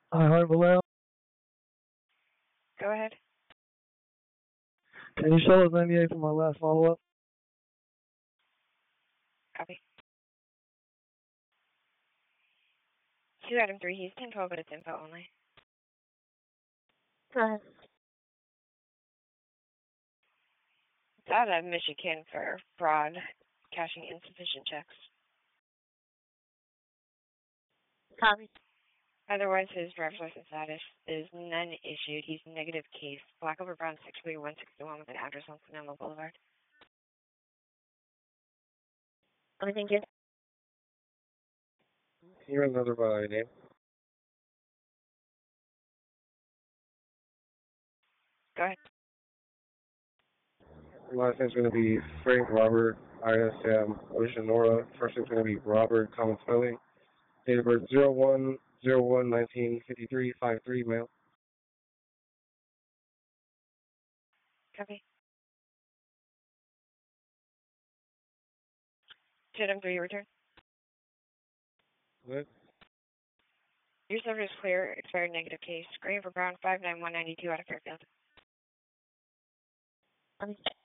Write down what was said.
Hi, Harville. Go ahead. Can you show us NDA for my last follow-up? Copy. 2 Item 3, he's 1012, but it's info only. Go ahead. It's out of Michigan for fraud, cashing insufficient checks. Copy. Otherwise, his driver's license status is none issued. He's negative case. Black over brown 63161 with an address on Sonoma Boulevard. Okay, thank you. Can you run another by name? Go ahead. Last name's going to be Frank Robert Ida Sam Oceanora. First name's going to be Robert common spelling. Date of birth 01/01/1953, 53 male. Copy. 2 Item 3, return. Good. Your subject is clear. Expired negative case. Green for brown 59192 out of Fairfield. Okay.